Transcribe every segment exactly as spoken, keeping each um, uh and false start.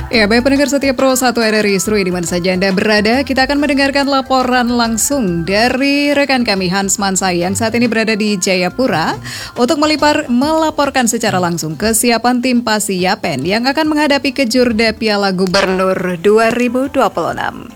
Ya, baik pendengar setia Pro satu R R I Serui di mana saja Anda berada, kita akan mendengarkan laporan langsung dari rekan kami Hans Mansai yang saat ini berada di Jayapura untuk melipar, melaporkan secara langsung kesiapan tim Pasi Yapen yang akan menghadapi kejurda Piala Gubernur dua ribu dua puluh enam.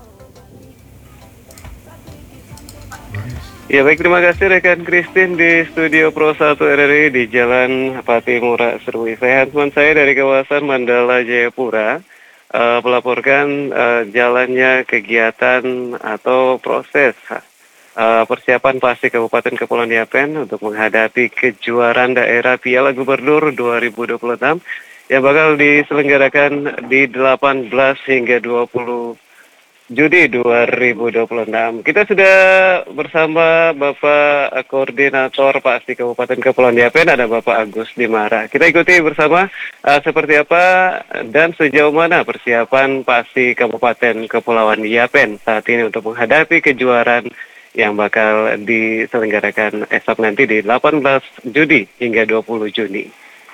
Ya baik, terima kasih rekan Christine di studio Pro satu R R I di Jalan Patimura Serui. Saya Hansman saya dari kawasan Mandala Jayapura uh, melaporkan uh, jalannya kegiatan atau proses uh, persiapan Pasi Kabupaten Kepulauan Yapen untuk menghadapi kejuaraan daerah Piala Gubernur dua ribu dua puluh enam yang bakal diselenggarakan di delapan belas hingga dua puluh Juni dua ribu dua puluh enam. Kita sudah bersama Bapak Koordinator Pasi Kabupaten Kepulauan Yapen, ada Bapak Agus Dimara. Kita ikuti bersama uh, seperti apa dan sejauh mana persiapan Pasi Kabupaten Kepulauan Yapen saat ini untuk menghadapi kejuaraan yang bakal diselenggarakan esok nanti di delapan belas Juni hingga dua puluh Juni.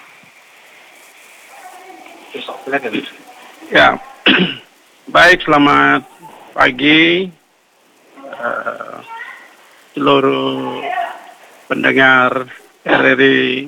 Ya, baik, selamat pagi uh, seluruh pendengar R R I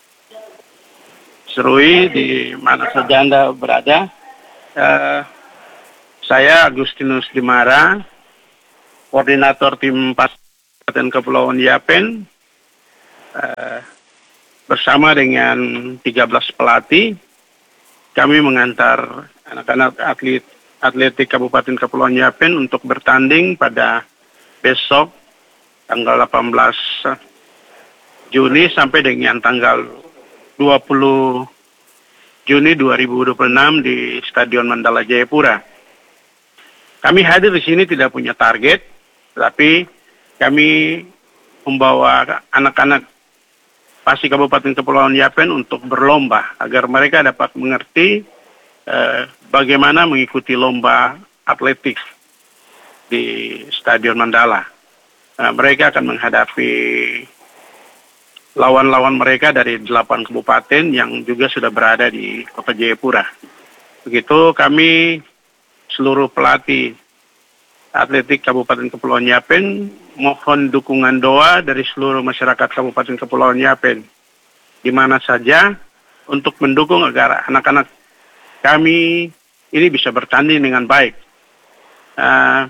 Serui di mana saja Anda berada. Uh, saya Agustinus Dimara, koordinator tim Pasi Kabupaten Kepulauan Yapen, uh, bersama dengan tiga belas pelatih. Kami mengantar anak-anak atlet atletik Kabupaten Kepulauan Yapen untuk bertanding pada besok tanggal delapan belas Juni sampai dengan tanggal dua puluh Juni dua ribu dua puluh enam di Stadion Mandala Jayapura. Kami hadir di sini tidak punya target, tapi kami membawa anak-anak Pasi Kabupaten Kepulauan Yapen untuk berlomba agar mereka dapat mengerti eh, bagaimana mengikuti lomba atletik di Stadion Mandala. Nah, mereka akan menghadapi lawan-lawan mereka dari delapan kabupaten yang juga sudah berada di Kota Jayapura. Begitu kami seluruh pelatih atletik Kabupaten Kepulauan Yapen mohon dukungan doa dari seluruh masyarakat Kabupaten Kepulauan Yapen di mana saja untuk mendukung agar anak-anak kami ini bisa bertanding dengan baik. Uh,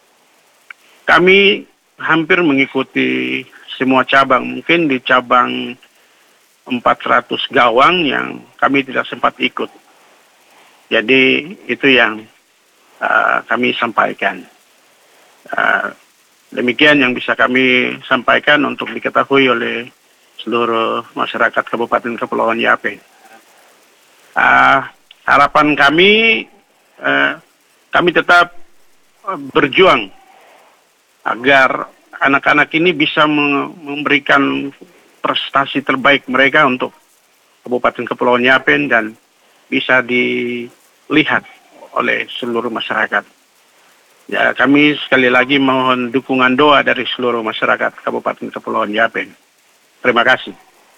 kami hampir mengikuti semua cabang, mungkin di cabang empat ratus gawang yang kami tidak sempat ikut. Jadi itu yang uh, kami sampaikan. Uh, demikian yang bisa kami sampaikan untuk diketahui oleh seluruh masyarakat Kabupaten Kepulauan Yapen. Uh, harapan kami, uh, kami tetap uh, berjuang agar anak-anak ini bisa memberikan prestasi terbaik mereka untuk Kabupaten Kepulauan Yapen dan bisa dilihat oleh seluruh masyarakat. Ya, kami sekali lagi mohon dukungan doa dari seluruh masyarakat Kabupaten Kepulauan Yapen. Terima kasih.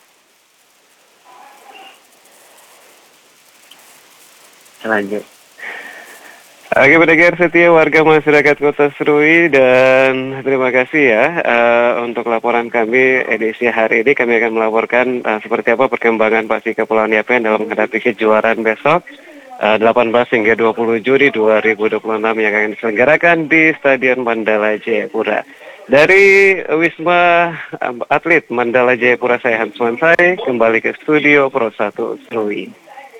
Lanjut. Oke, pendengar setia warga masyarakat Kota Serui, dan terima kasih ya uh, untuk laporan kami edisi hari ini. Kami akan melaporkan uh, seperti apa perkembangan Pasi Kepulauan Yapen dalam menghadapi kejuaraan besok uh, delapan belas hingga dua puluh Juni dua ribu dua puluh enam yang akan diselenggarakan di Stadion Mandala Jayapura. Dari Wisma um, Atlet Mandala Jayapura, saya Hans Mansai kembali ke studio Pro satu Serui.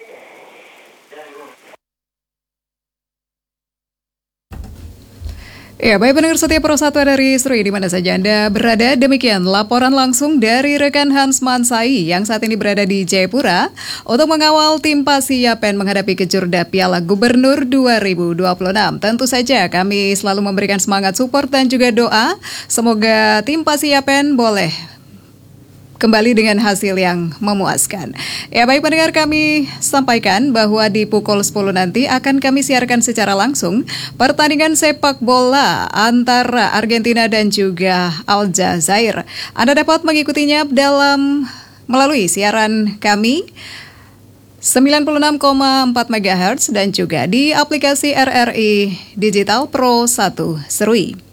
Ya, baik pendengar setia Pro satu R R I Serui di mana saja Anda berada. Demikian laporan langsung dari rekan Hans Mansai yang saat ini berada di Jayapura untuk mengawal tim Pasi Yapen menghadapi kejurda Piala Gubernur dua ribu dua puluh enam. Tentu saja kami selalu memberikan semangat support dan juga doa. Semoga tim Pasi Yapen boleh kembali dengan hasil yang memuaskan. Ya, baik pendengar, kami sampaikan bahwa di pukul sepuluh nanti akan kami siarkan secara langsung pertandingan sepak bola antara Argentina dan juga Aljazair. Anda dapat mengikutinya dalam melalui siaran kami sembilan puluh enam koma empat megahertz dan juga di aplikasi R R I Digital Pro satu Serui.